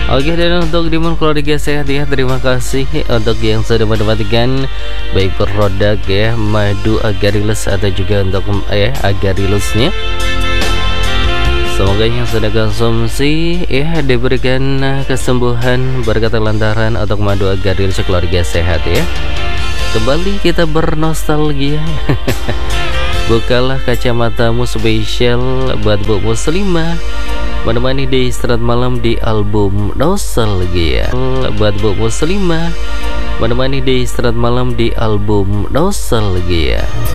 Oke, dan untuk Dimon keluarga sehat ya, terima kasih untuk yang sudah mendapatkan baik produk ya madu agarylus atau juga untuk agarilusnya. Semoga yang sudah konsumsi ya diberikan kesembuhan berkat lantaran untuk madu agarylus keluarga sehat ya. Kembali kita bernostalgia. Bukalah kacamatamu spesial buat Bu Muslimah, menemani di istirahat malam di album Nostalgia. Buat Bu Muslimah, menemani di istirahat malam di album Nostalgia.